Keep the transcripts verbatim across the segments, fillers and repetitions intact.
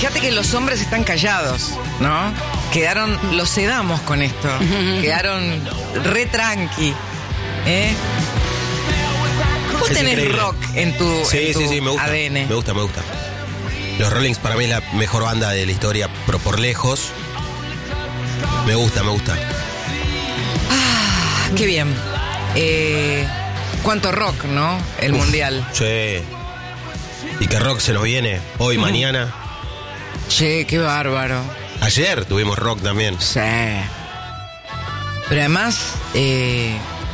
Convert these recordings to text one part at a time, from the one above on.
fíjate que los hombres están callados, ¿no? Quedaron, los sedamos con esto. Quedaron re tranqui. ¿Eh? Vos Es tenés increíble. rock en tu, Sí, en tu sí, sí, me gusta. A D N. Me gusta, me gusta. Los Rollings para mí es la mejor banda de la historia, pero por lejos. Me gusta, me gusta. Ah, qué bien. Eh, cuánto rock, ¿no? El Uf, mundial. Sí. Y que rock se nos viene hoy, mañana. Che, qué bárbaro. Ayer tuvimos rock también. Sí. Pero además, eh,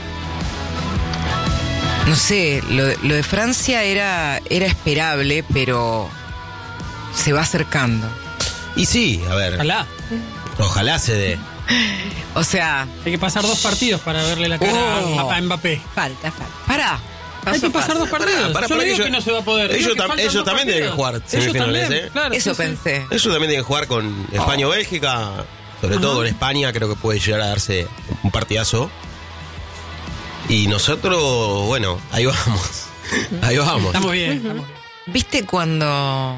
no sé, lo, de- lo de Francia era, era esperable, pero se va acercando. Y sí, a ver. Ojalá. Ojalá se dé. O sea, Hay que pasar dos partidos para verle la cara Oh. a, a Mbappé. Falta, falta. pará. Hay que pasar dos partidos. Pará, pará, Yo no pará, digo que que yo- no se va a poder. ellos Digo que tam- faltan ellos dos también tienen que partidos. jugar Ellos semifinales, también, ¿eh? claro. Eso sí, sí. pensé. Ellos también tienen que jugar con España o Bélgica. Sobre todo en España creo que puede llegar a darse un partidazo. Y nosotros, bueno, ahí vamos. Ahí vamos. Estamos bien, estamos bien. ¿Viste cuando,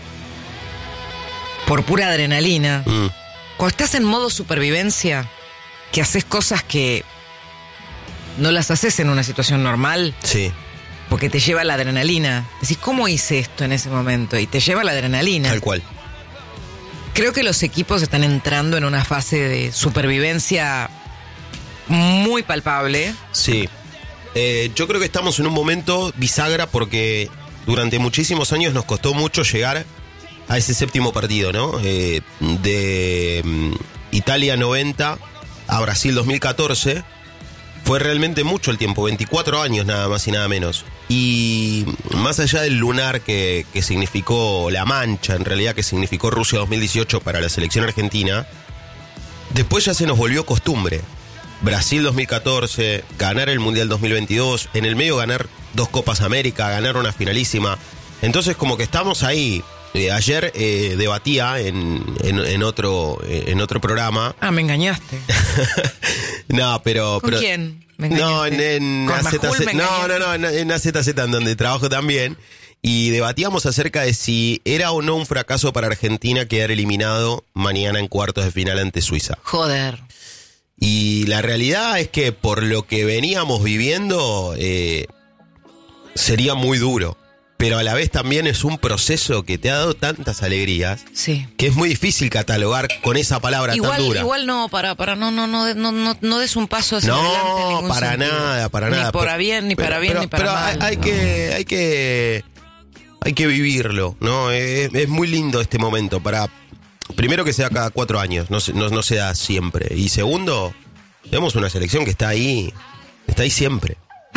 por pura adrenalina, Mm, cuando estás en modo supervivencia, que haces cosas que no las haces en una situación normal, sí, porque te lleva la adrenalina? Decís, ¿cómo hice esto en ese momento? Y te lleva la adrenalina. tal cual. Creo que los equipos están entrando en una fase de supervivencia muy palpable. Sí. Eh, yo creo que estamos en un momento bisagra porque durante muchísimos años nos costó mucho llegar a ese séptimo partido, ¿no? Eh, de mm, Italia noventa a Brasil dos mil catorce. Fue realmente mucho el tiempo, veinticuatro años nada más y nada menos. Y más allá del lunar que, que significó la mancha, en realidad que significó Rusia dos mil dieciocho para la selección argentina, después ya se nos volvió costumbre. Brasil dos mil catorce, ganar el Mundial dos mil veintidós, en el medio ganar dos Copas América, ganar una finalísima. Entonces como que estamos ahí. Eh, ayer eh, debatía en, en, en otro eh, en otro programa. Ah, me engañaste. No, pero... ¿Con pero- quién? Me No, engañaste. en, en ¿Con A Z Majul Z. me No, engañaste? no, no, en, en A Z Z, en donde trabajo también. Y debatíamos acerca de si era o no un fracaso para Argentina quedar eliminado mañana en cuartos de final ante Suiza. Joder. Y la realidad es que por lo que veníamos viviendo, eh, sería muy duro. Pero a la vez también es un proceso que te ha dado tantas alegrías Sí. que es muy difícil catalogar con esa palabra Igual, tan dura. igual no, para, para, no, no, no, no, no, no des un paso hacia No, adelante en ningún para sentido. nada, para ni nada. Ni para Pero- bien, ni pero- para bien, pero- ni para pero mal. hay, hay no. que, hay que, hay que vivirlo, ¿no? Es, es muy lindo este momento para, primero que sea cada cuatro años, no, se- no, no se da siempre. Y segundo, tenemos una selección que está ahí, está ahí siempre.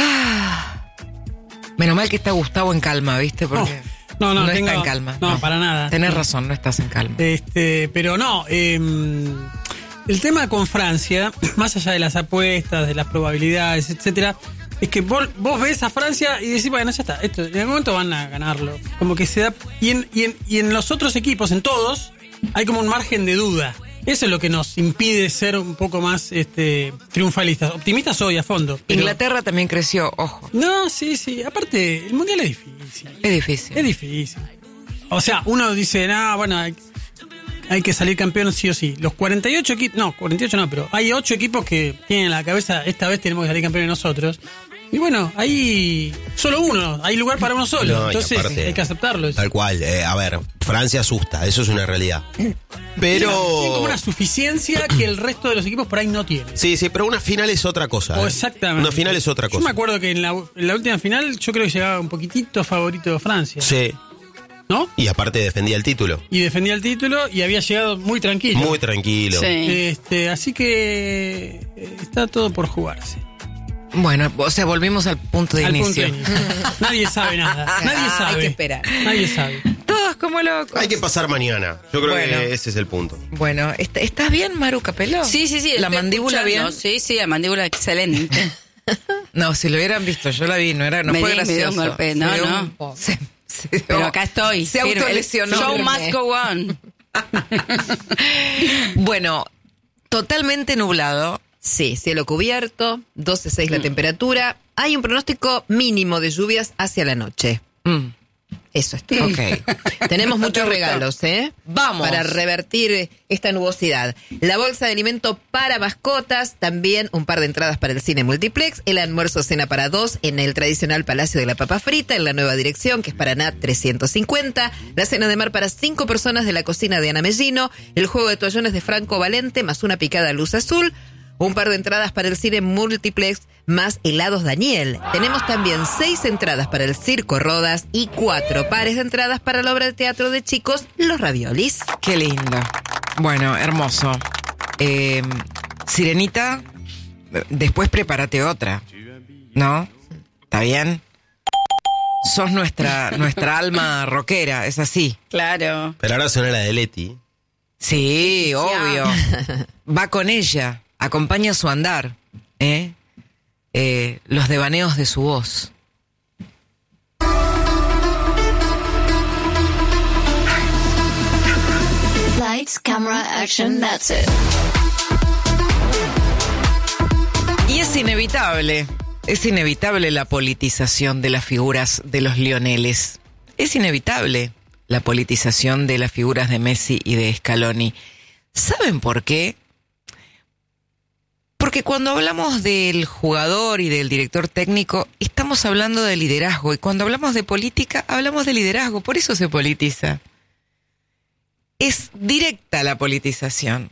Menos mal que está Gustavo en calma, ¿viste? Porque No, no, no tengo- está en calma. no, para nada. Tenés No. razón, no estás en calma. Este, pero no, eh, el tema con Francia, más allá de las apuestas, de las probabilidades, etcétera, es que vos, vos ves a Francia y decís, bueno, ya está, esto, en algún momento van a ganarlo. Como que se da. Y en, y en, y en los otros equipos, en todos, hay como un margen de duda. Eso es lo que nos impide ser un poco más este, triunfalistas. Optimistas hoy a fondo. pero- Inglaterra también creció, ojo. No, sí, sí. Aparte, el mundial es difícil. Es difícil. Es difícil. O sea, uno dice, no, bueno, hay, hay que salir campeón sí o sí. Los cuarenta y ocho equipos, no, cuarenta y ocho no, pero hay ocho equipos que tienen en la cabeza, esta vez tenemos que salir campeones nosotros. Y bueno, hay solo uno, hay lugar para uno solo. No, y Entonces aparte, hay que aceptarlo. eso. Tal cual, eh, a ver, Francia asusta, eso es una realidad. Tiene Pero... como una suficiencia que el resto de los equipos por ahí no tienen. Sí, sí, pero una final es otra cosa. O ¿eh? exactamente. Una final es otra Yo cosa. me acuerdo que en la, en la última final yo creo que llegaba un poquitito favorito Francia. Sí, ¿No? y aparte defendía el título. Y defendía el título y había llegado muy tranquilo. Muy tranquilo. Sí. Este, así que eh, está todo por jugarse. Bueno, o sea, volvimos al punto de Al punto inicio. de inicio. Nadie sabe nada. Nadie Ah, sabe. hay que esperar. Nadie sabe. Todos como locos. Hay que pasar mañana. Yo creo Bueno. que ese es el punto. Bueno, ¿est- ¿estás bien, Maru Capello? Sí, sí, sí. ¿La estoy mandíbula escuchando. bien? Sí, sí, la mandíbula excelente. No, si lo hubieran visto, yo la vi, no era, no Me fue di- me dio gracioso. un golpe, Se no, dio no. un- se- se dio- Pero acá estoy. Se firme. autolesionó. El Show Firme. must go on. Bueno, totalmente nublado. Sí, cielo cubierto, doce seis la temperatura. Hay un pronóstico mínimo de lluvias hacia la noche. Mm. Eso es todo. Ok. Tenemos muchos regalos, ¿eh? Vamos. Para revertir esta nubosidad. La bolsa de alimento para mascotas, también un par de entradas para el cine multiplex, el almuerzo cena para dos en el tradicional Palacio de la Papa Frita, en la nueva dirección, que es para Nat trescientos cincuenta, la cena de mar para cinco personas de la cocina de Ana Mellino, el juego de toallones de Franco Valente, más una picada luz azul, un par de entradas para el cine multiplex, más helados Daniel. Tenemos también seis entradas para el Circo Rodas y cuatro pares de entradas para la obra de teatro de chicos, Los Raviolis. Qué lindo. Bueno, hermoso. Eh, Sirenita, después prepárate otra. ¿No? ¿Está bien? Sos nuestra, nuestra alma rockera, es así. Claro. Pero ahora suena la de Leti. Sí, obvio. Va con ella, acompaña su andar, ¿eh? Eh, los devaneos de su voz. Lights, camera, action, that's it. Y es inevitable, es inevitable la politización de las figuras de los Lioneles. Es inevitable la politización de las figuras de Messi y de Scaloni. ¿Saben por qué? Porque cuando hablamos del jugador y del director técnico, estamos hablando de liderazgo. Y cuando hablamos de política, hablamos de liderazgo. Por eso se politiza. Es directa la politización.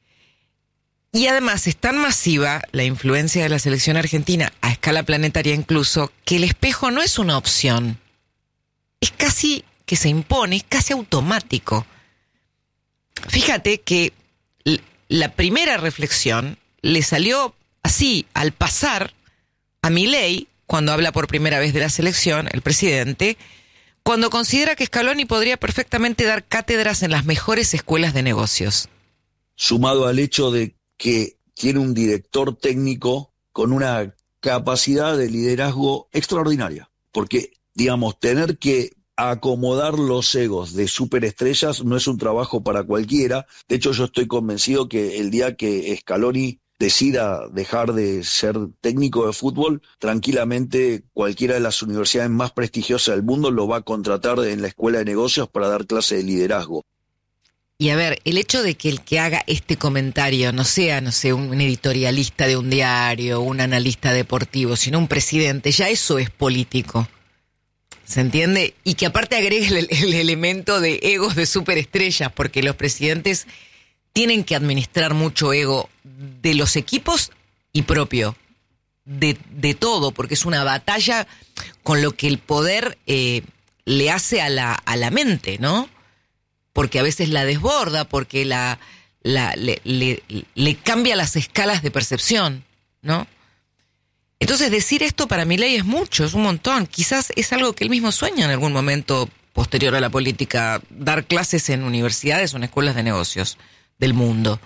Y además es tan masiva la influencia de la selección argentina, a escala planetaria incluso, que el espejo no es una opción. Es casi que se impone, es casi automático. Fíjate que la primera reflexión le salió así, al pasar, a Milei, cuando habla por primera vez de la selección, el presidente, cuando considera que Scaloni podría perfectamente dar cátedras en las mejores escuelas de negocios. Sumado al hecho de que tiene un director técnico con una capacidad de liderazgo extraordinaria. Porque, digamos, tener que acomodar los egos de superestrellas no es un trabajo para cualquiera. De hecho, yo estoy convencido que el día que Scaloni decida dejar de ser técnico de fútbol, tranquilamente cualquiera de las universidades más prestigiosas del mundo lo va a contratar en la escuela de negocios para dar clase de liderazgo. Y a ver, el hecho de que el que haga este comentario no sea, no sé, un editorialista de un diario, un analista deportivo, sino un presidente, ya eso es político. ¿Se entiende? Y que aparte agregue el, el elemento de egos de superestrellas, porque los presidentes tienen que administrar mucho ego de los equipos y propio, de, de todo, porque es una batalla con lo que el poder eh, le hace a la, a la mente, ¿no? Porque a veces la desborda, porque la, la le, le, le cambia las escalas de percepción, ¿no? Entonces decir esto para Milei es mucho, es un montón. Quizás es algo que él mismo sueña en algún momento posterior a la política, dar clases en universidades o en escuelas de negocios del mundo.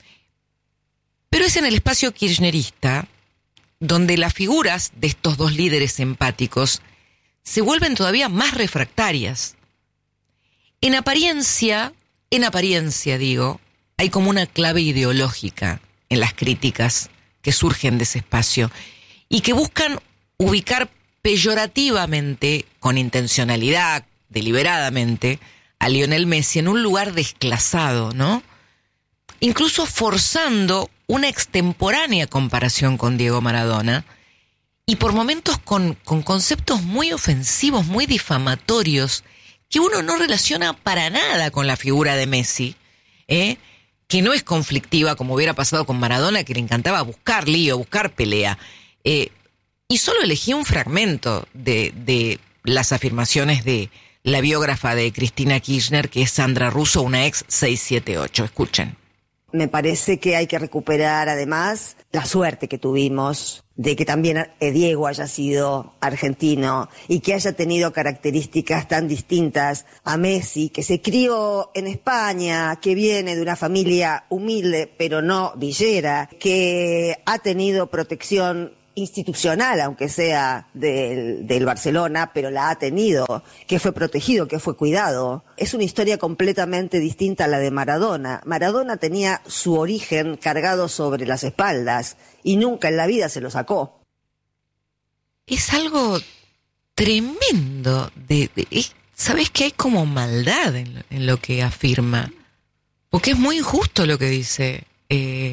Pero es en el espacio kirchnerista donde las figuras de estos dos líderes empáticos se vuelven todavía más refractarias. En apariencia, en apariencia digo, hay como una clave ideológica en las críticas que surgen de ese espacio y que buscan ubicar peyorativamente, con intencionalidad, deliberadamente, a Lionel Messi en un lugar desclasado, ¿no? Incluso forzando una extemporánea comparación con Diego Maradona y por momentos con, con conceptos muy ofensivos, muy difamatorios, que uno no relaciona para nada con la figura de Messi, ¿eh? Que no es conflictiva como hubiera pasado con Maradona, que le encantaba buscar lío, buscar pelea. Eh, y solo elegí un fragmento de, de las afirmaciones de la biógrafa de Cristina Kirchner, que es Sandra Russo, una ex seis siete ocho. Escuchen. Me parece que hay que recuperar además la suerte que tuvimos de que también Diego haya sido argentino y que haya tenido características tan distintas a Messi, que se crió en España, que viene de una familia humilde pero no villera, que ha tenido protección institucional, aunque sea del, del Barcelona, pero la ha tenido, que fue protegido, que fue cuidado. Es una historia completamente distinta a la de Maradona. Maradona tenía su origen cargado sobre las espaldas y nunca en la vida se lo sacó. Es algo tremendo. De, de, es, ¿sabes que hay como maldad en lo, en lo que afirma? Porque es muy injusto lo que dice. Eh,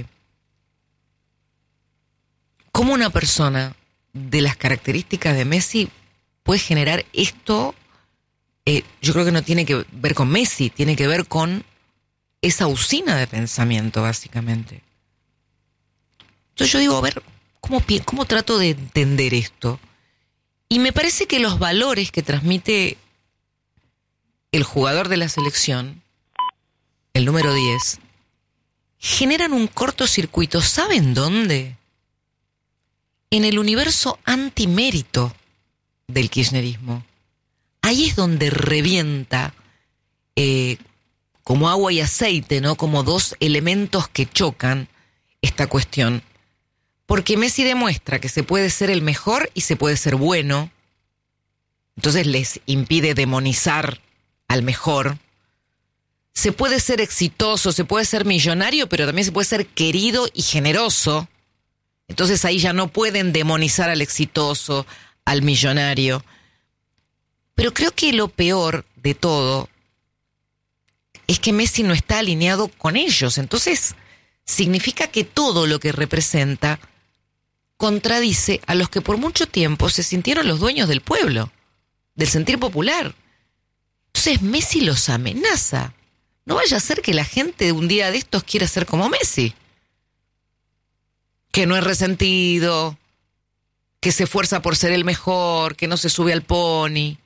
¿Cómo una persona de las características de Messi puede generar esto? Eh, yo creo que no tiene que ver con Messi, tiene que ver con esa usina de pensamiento, básicamente. Entonces yo digo, a ver, ¿cómo, cómo trato de entender esto? Y me parece que los valores que transmite el jugador de la selección, el número diez, generan un cortocircuito. ¿Saben dónde? En el universo antimérito del kirchnerismo. Ahí es donde revienta eh, como agua y aceite, ¿no? Como dos elementos que chocan esta cuestión. Porque Messi demuestra que se puede ser el mejor y se puede ser bueno. Entonces les impide demonizar al mejor. Se puede ser exitoso, se puede ser millonario, pero también se puede ser querido y generoso. Entonces ahí ya no pueden demonizar al exitoso, al millonario. Pero creo que lo peor de todo es que Messi no está alineado con ellos. Entonces significa que todo lo que representa contradice a los que por mucho tiempo se sintieron los dueños del pueblo, del sentir popular. Entonces Messi los amenaza. No vaya a ser que la gente de un día de estos quiera ser como Messi. Que no es resentido, que se esfuerza por ser el mejor, que no se sube al pony.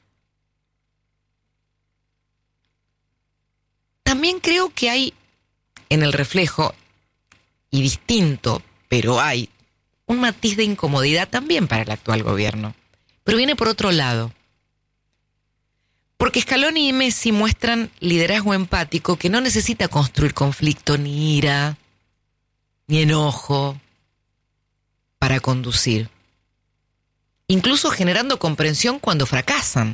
También creo que hay en el reflejo, y distinto, pero hay un matiz de incomodidad también para el actual gobierno. Pero viene por otro lado. Porque Scaloni y Messi muestran liderazgo empático que no necesita construir conflicto, ni ira, ni enojo para conducir. Incluso generando comprensión cuando fracasan.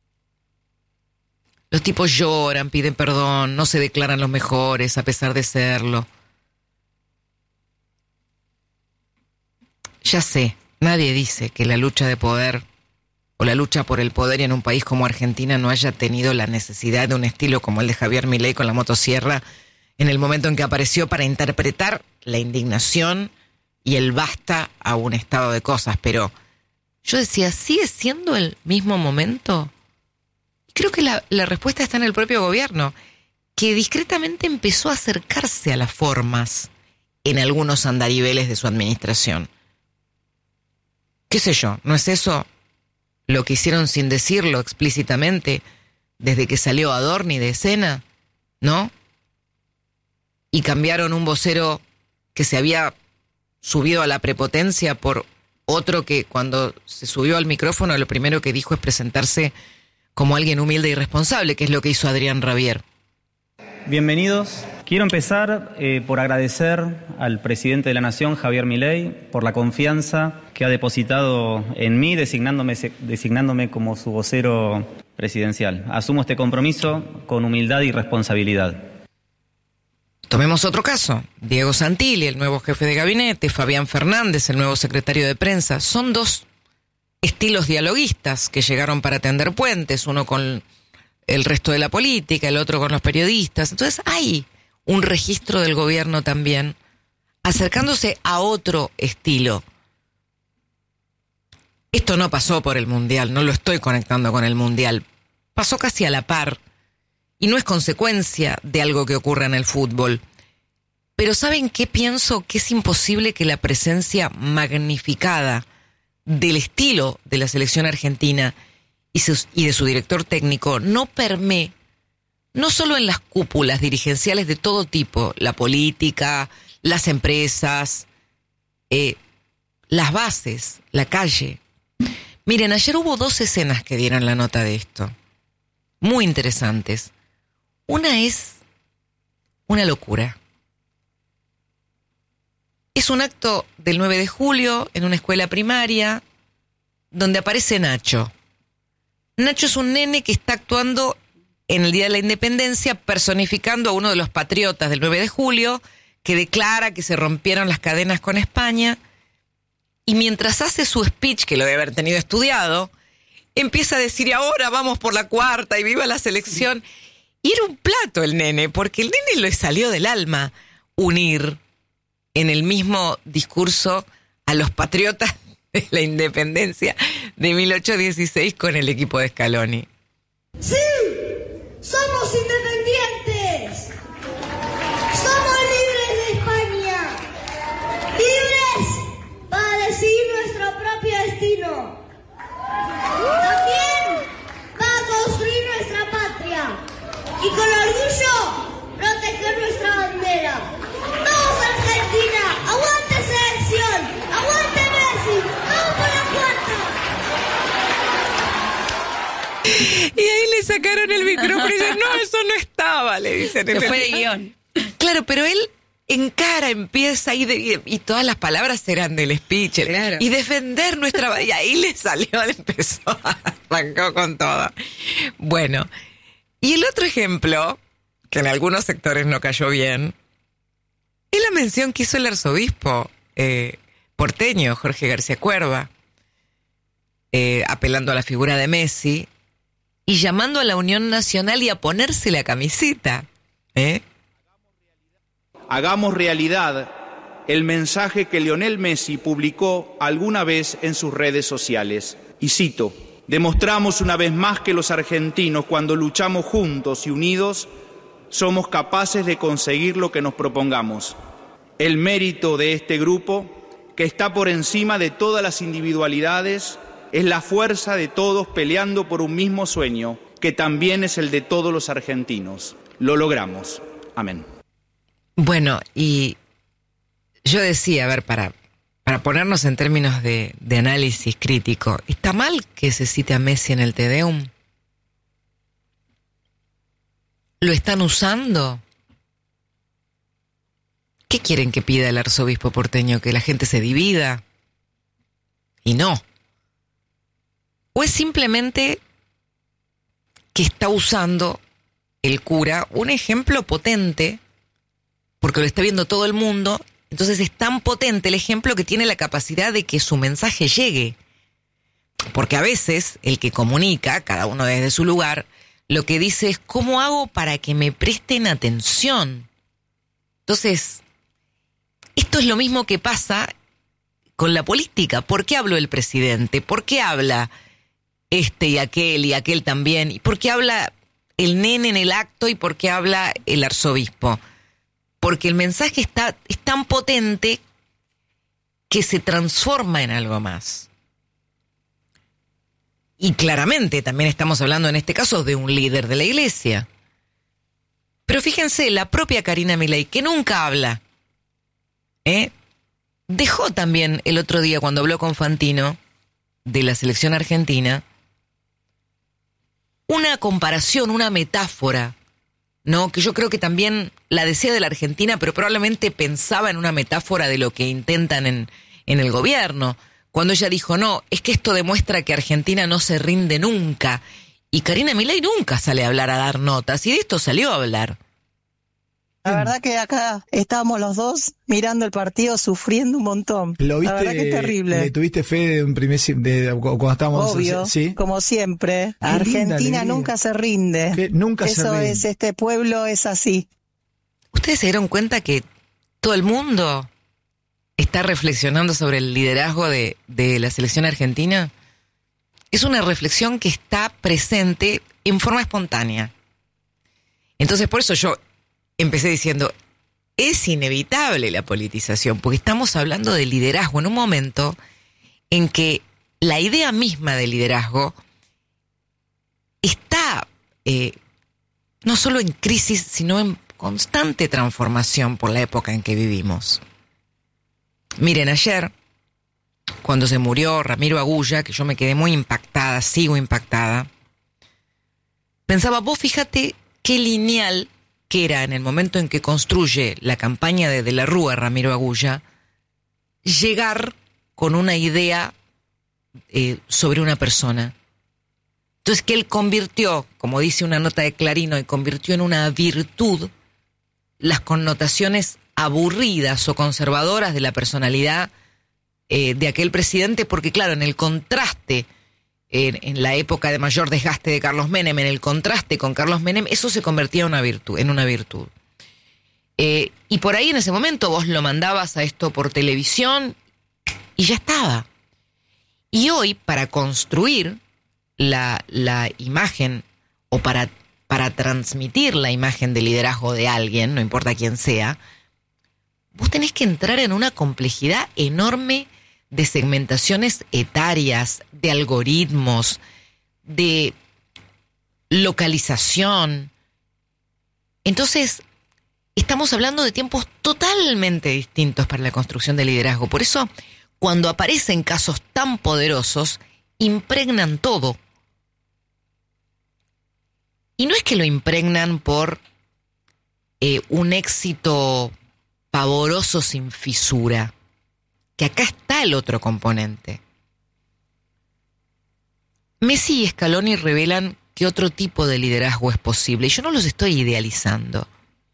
Los tipos lloran, piden perdón, no se declaran los mejores a pesar de serlo. Ya sé, nadie dice que la lucha de poder o la lucha por el poder en un país como Argentina no haya tenido la necesidad de un estilo como el de Javier Milei con la motosierra en el momento en que apareció para interpretar la indignación y el basta a un estado de cosas. Pero yo decía, ¿sigue siendo el mismo momento? Creo que la, la respuesta está en el propio gobierno, que discretamente empezó a acercarse a las formas en algunos andariveles de su administración. ¿Qué sé yo? ¿No es eso lo que hicieron sin decirlo explícitamente desde que salió Adorni de escena? ¿No? Y cambiaron un vocero que se había subido a la prepotencia por otro que cuando se subió al micrófono lo primero que dijo es presentarse como alguien humilde y responsable, que es lo que hizo Adrián Rabier. Bienvenidos. Quiero empezar eh, por agradecer al presidente de la Nación, Javier Milei, por la confianza que ha depositado en mí, designándome, designándome como su vocero presidencial. Asumo este compromiso con humildad y responsabilidad. Tomemos otro caso. Diego Santilli, el nuevo jefe de gabinete, Fabián Fernández, el nuevo secretario de prensa. Son dos estilos dialoguistas que llegaron para tender puentes, uno con el resto de la política, el otro con los periodistas. Entonces hay un registro del gobierno también acercándose a otro estilo. Esto no pasó por el Mundial, no lo estoy conectando con el Mundial. Pasó casi a la par y no es consecuencia de algo que ocurra en el fútbol. Pero ¿saben qué pienso? Que es imposible que la presencia magnificada del estilo de la selección argentina y, sus, y de su director técnico no permee, no solo en las cúpulas dirigenciales de todo tipo, la política, las empresas, eh, las bases, la calle. Miren, ayer hubo dos escenas que dieron la nota de esto, muy interesantes. Una es una locura. Es un acto del nueve de julio en una escuela primaria donde aparece Nacho. Nacho es un nene que está actuando en el Día de la Independencia personificando a uno de los patriotas del nueve de julio que declara que se rompieron las cadenas con España y mientras hace su speech, que lo debe haber tenido estudiado, empieza a decir, y ahora vamos por la cuarta y viva la selección. Y era un plato el nene, porque el nene le salió del alma unir en el mismo discurso a los patriotas de la independencia de mil ochocientos dieciséis con el equipo de Scaloni. ¡Sí! ¡Somos independientes! ¡Somos libres de España! ¡Libres para decidir nuestro propio destino! También para construir nuestra patria y con orgullo proteger nuestra bandera. ¡Vamos Argentina! ¡Aguante selección! ¡Aguante Messi! ¡Vamos por la cuarta! Y ahí le sacaron el micrófono y dicen, no, eso no estaba, le dicen. Se fue de guión. Claro, pero él encara, empieza y, de, y todas las palabras eran del speech. Claro. Y defender nuestra... Y ahí le salió, le empezó, arrancó con todo. Bueno, y el otro ejemplo, que en algunos sectores no cayó bien, es la mención que hizo el arzobispo eh, porteño, Jorge García Cuerva, eh, apelando a la figura de Messi y llamando a la Unión Nacional y a ponerse la camiseta. ¿Eh? Hagamos realidad el mensaje que Lionel Messi publicó alguna vez en sus redes sociales. Y cito, demostramos una vez más que los argentinos, cuando luchamos juntos y unidos, somos capaces de conseguir lo que nos propongamos. El mérito de este grupo, que está por encima de todas las individualidades, es la fuerza de todos peleando por un mismo sueño, que también es el de todos los argentinos. Lo logramos. Amén. Bueno, y yo decía, a ver, para, para ponernos en términos de, de análisis crítico, ¿está mal que se cite a Messi en el Te Deum? ¿Lo están usando? ¿Qué quieren que pida el arzobispo porteño? ¿Que la gente se divida? Y no. ¿O es simplemente que está usando el cura un ejemplo potente, porque lo está viendo todo el mundo? Entonces es tan potente el ejemplo que tiene la capacidad de que su mensaje llegue. Porque a veces el que comunica, cada uno desde su lugar, lo que dice es, ¿cómo hago para que me presten atención? Entonces, esto es lo mismo que pasa con la política. ¿Por qué habló el presidente? ¿Por qué habla este y aquel y aquel también? ¿Y por qué habla el nene en el acto y por qué habla el arzobispo? Porque el mensaje está, es tan potente que se transforma en algo más. Y claramente también estamos hablando en este caso de un líder de la iglesia. Pero fíjense, la propia Karina Milei, que nunca habla, ¿eh? dejó también el otro día cuando habló con Fantino de la selección argentina una comparación, una metáfora, ¿no? Que yo creo que también la decía de la Argentina, pero probablemente pensaba en una metáfora de lo que intentan en, en el gobierno. Cuando ella dijo, no, es que esto demuestra que Argentina no se rinde nunca. Y Karina Milei nunca sale a hablar, a dar notas, y de esto salió a hablar. La verdad que acá estábamos los dos mirando el partido, sufriendo un montón. ¿Lo viste? La verdad que es terrible. ¿Le tuviste fe de un primer, de, cuando estábamos? Obvio, ¿sí? Como siempre. Qué Argentina nunca se rinde. Que nunca Eso se rinde. es, este pueblo es así. ¿Ustedes se dieron cuenta que todo el mundo está reflexionando sobre el liderazgo de, de la selección argentina? Es una reflexión que está presente en forma espontánea. Entonces, por eso yo empecé diciendo, es inevitable la politización, porque estamos hablando de liderazgo en un momento en que la idea misma del liderazgo está eh, no solo en crisis, sino en constante transformación por la época en que vivimos. Miren, ayer, cuando se murió Ramiro Agulla, que yo me quedé muy impactada, sigo impactada, pensaba, vos fíjate qué lineal que era en el momento en que construye la campaña de De la Rúa, Ramiro Agulla, llegar con una idea eh, sobre una persona. Entonces que él convirtió, como dice una nota de Clarín, y convirtió en una virtud las connotaciones aburridas o conservadoras de la personalidad eh, de aquel presidente, porque claro, en el contraste en, en la época de mayor desgaste de Carlos Menem, en el contraste con Carlos Menem, eso se convertía en una virtud. En una virtud. Eh, y por ahí en ese momento vos lo mandabas a esto por televisión y ya estaba. Y hoy, para construir la, la imagen o para, para transmitir la imagen de liderazgo de alguien, no importa quién sea, vos tenés que entrar en una complejidad enorme de segmentaciones etarias, de algoritmos, de localización. Entonces, estamos hablando de tiempos totalmente distintos para la construcción de liderazgo. Por eso, cuando aparecen casos tan poderosos, impregnan todo. Y no es que lo impregnan por eh, un éxito pavoroso sin fisura, que acá está el otro componente. Messi y Scaloni revelan que otro tipo de liderazgo es posible, y yo no los estoy idealizando.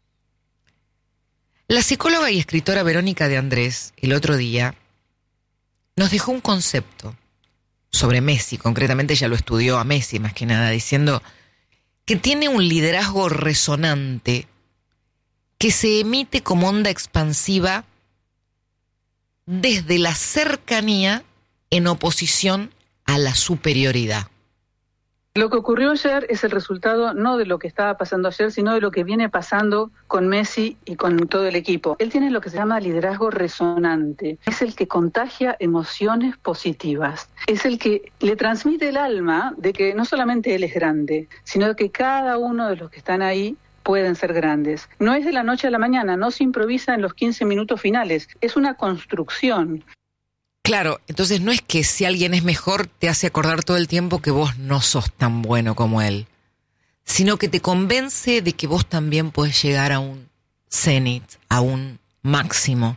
La psicóloga y escritora Verónica de Andrés, el otro día, nos dejó un concepto sobre Messi, concretamente ella lo estudió a Messi más que nada, diciendo que tiene un liderazgo resonante que se emite como onda expansiva desde la cercanía en oposición a la superioridad. Lo que ocurrió ayer es el resultado no de lo que estaba pasando ayer, sino de lo que viene pasando con Messi y con todo el equipo. Él tiene lo que se llama liderazgo resonante. Es el que contagia emociones positivas. Es el que le transmite el alma de que no solamente él es grande, sino de que cada uno de los que están ahí pueden ser grandes. No es de la noche a la mañana, no se improvisa en los quince minutos finales. Es una construcción. Claro, entonces no es que si alguien es mejor te hace acordar todo el tiempo que vos no sos tan bueno como él, sino que te convence de que vos también podés llegar a un cenit, a un máximo.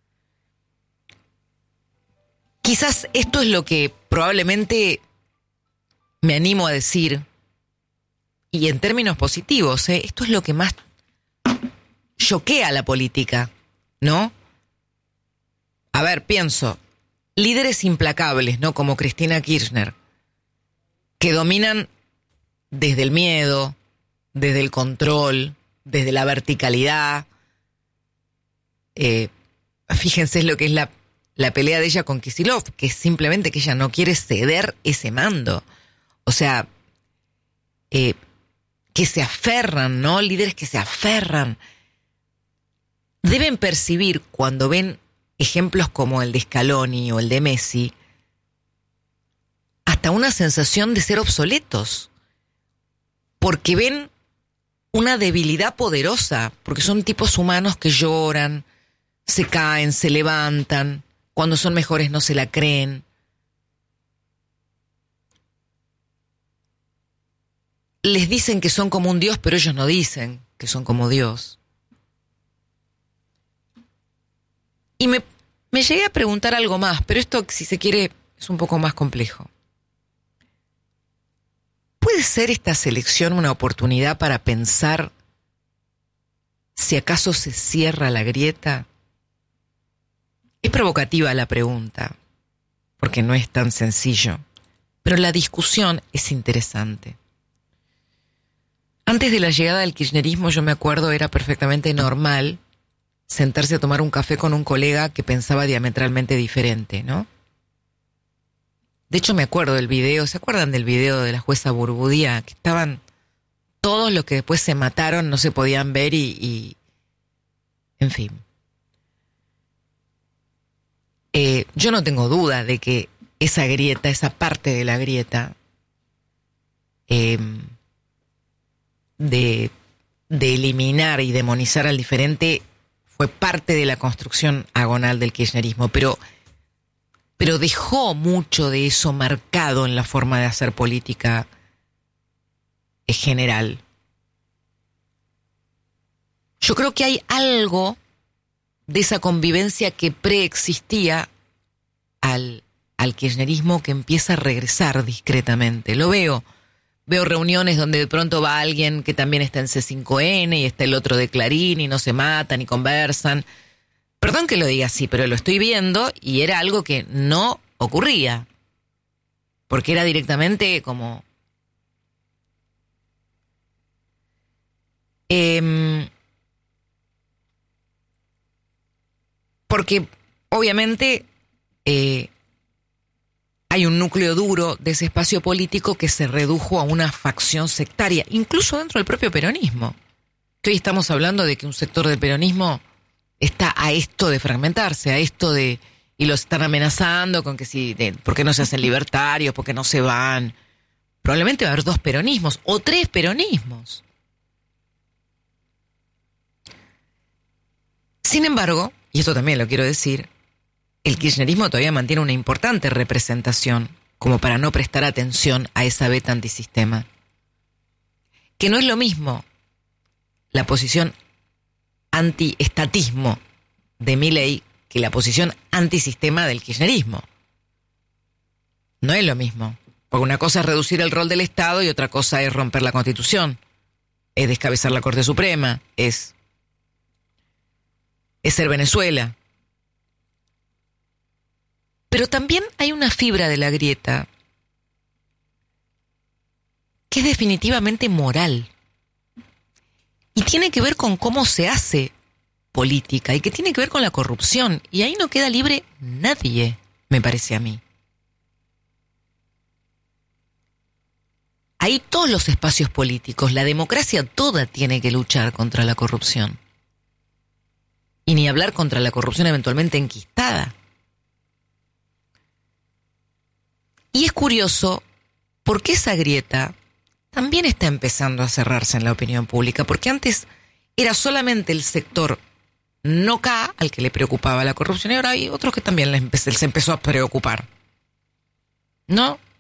Quizás esto es lo que probablemente me animo a decir, y en términos positivos, ¿eh? Esto es lo que más choquea a la política, ¿no? A ver, pienso... líderes implacables, ¿no? Como Cristina Kirchner, que dominan desde el miedo, desde el control, desde la verticalidad. Eh, fíjense lo que es la, la pelea de ella con Kicillof, que es simplemente que ella no quiere ceder ese mando. O sea, eh, que se aferran, ¿no? Líderes que se aferran. Deben percibir cuando ven ejemplos como el de Scaloni o el de Messi, hasta una sensación de ser obsoletos, porque ven una debilidad poderosa, porque son tipos humanos que lloran, se caen, se levantan, cuando son mejores no se la creen. Les dicen que son como un dios, pero ellos no dicen que son como Dios. Y me, me llegué a preguntar algo más, pero esto, si se quiere, es un poco más complejo. ¿Puede ser esta selección una oportunidad para pensar si acaso se cierra la grieta? Es provocativa la pregunta, porque no es tan sencillo, pero la discusión es interesante. Antes de la llegada del kirchnerismo, yo me acuerdo, era perfectamente normal sentarse a tomar un café con un colega que pensaba diametralmente diferente, ¿no? De hecho, me acuerdo del video, ¿se acuerdan del video de la jueza Burbudia? Que estaban todos los que después se mataron, no se podían ver y... y en fin. Eh, yo no tengo duda de que esa grieta, esa parte de la grieta, eh, de, de eliminar y demonizar al diferente, fue parte de la construcción agonal del kirchnerismo, pero, pero dejó mucho de eso marcado en la forma de hacer política en general. Yo creo que hay algo de esa convivencia que preexistía al, al kirchnerismo que empieza a regresar discretamente. Lo veo. Veo reuniones donde de pronto va alguien que también está en C cinco N y está el otro de Clarín y no se matan y conversan. Perdón que lo diga así, pero lo estoy viendo y era algo que no ocurría. porque era directamente como... Eh, porque obviamente eh, hay un núcleo duro de ese espacio político que se redujo a una facción sectaria, incluso dentro del propio peronismo. Que hoy estamos hablando de que un sector del peronismo está a esto de fragmentarse, a esto de... Y los están amenazando con que si... De, ¿por qué no se hacen libertarios? ¿Por qué no se van? Probablemente va a haber dos peronismos o tres peronismos. Sin embargo, y esto también lo quiero decir, el kirchnerismo todavía mantiene una importante representación como para no prestar atención a esa beta antisistema. Que no es lo mismo la posición antiestatismo de Milei que la posición antisistema del kirchnerismo. No es lo mismo. Porque una cosa es reducir el rol del Estado y otra cosa es romper la Constitución. Es descabezar la Corte Suprema. Es, es ser Venezuela. Pero también hay una fibra de la grieta que es definitivamente moral. Y tiene que ver con cómo se hace política y que tiene que ver con la corrupción. Y ahí no queda libre nadie, me parece a mí. Ahí todos los espacios políticos, la democracia toda tiene que luchar contra la corrupción. Y ni hablar contra la corrupción eventualmente enquistada. Y es curioso porque esa grieta también está empezando a cerrarse en la opinión pública, porque antes era solamente el sector no K al que le preocupaba la corrupción y ahora hay otros que también les empe- se empezó a preocupar. ¿No?